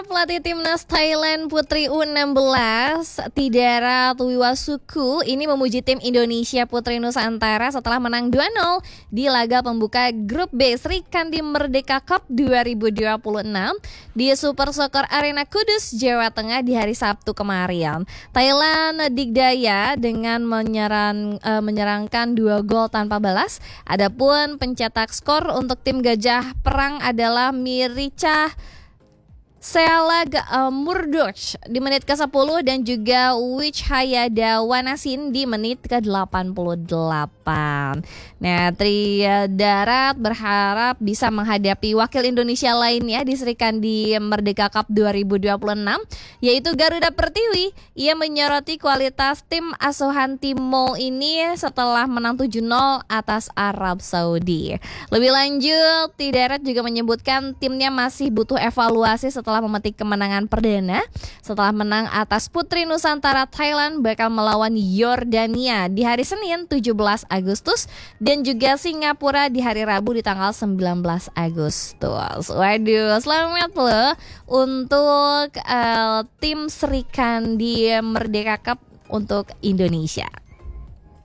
Pelatih timnas Thailand Putri U16 Tidara Tuiwasuku ini memuji tim Indonesia Putri Nusantara setelah menang 2-0 di laga pembuka grup B Sri Kandi Merdeka Cup 2026 di Super Soccer Arena Kudus, Jawa Tengah di hari Sabtu kemarin. Thailand digdaya dengan menyerangkan 2 gol tanpa balas. Adapun pencetak skor untuk tim Gajah Perang adalah Mirica Sealag Murdoch di menit ke-10 dan juga Wijhayada Wanasin di menit ke-88. Nah, Tridarat berharap bisa menghadapi wakil Indonesia lainnya di Sri Kandi Merdeka Cup 2026 yaitu Garuda Pertiwi. Ia menyoroti kualitas tim asuhan Timo ini setelah menang 7-0 atas Arab Saudi. Lebih lanjut, Tridarat juga menyebutkan timnya masih butuh evaluasi setelah memetik kemenangan perdana. Setelah menang atas Putri Nusantara, Thailand bakal melawan Yordania di hari Senin 17 Agustus dan juga Singapura di hari Rabu di tanggal 19 Agustus. Waduh, selamat loh untuk tim Sri Kandi Merdeka Cup untuk Indonesia.